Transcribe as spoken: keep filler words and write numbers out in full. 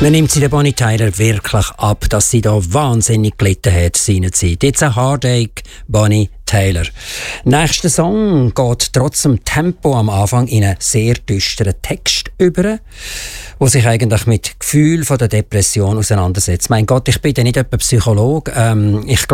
Man nimmt sie der Bonnie Tyler wirklich ab, dass sie da wahnsinnig gelitten hat seinerzeit. Jetzt ein Heartache, Bonnie Tyler. Nächster Song geht trotz dem Tempo am Anfang in einen sehr düsteren Text über, wo sich eigentlich mit Gefühl von der Depression auseinandersetzt. Mein Gott, ich bin ja nicht etwa Psychologe. Ähm, ich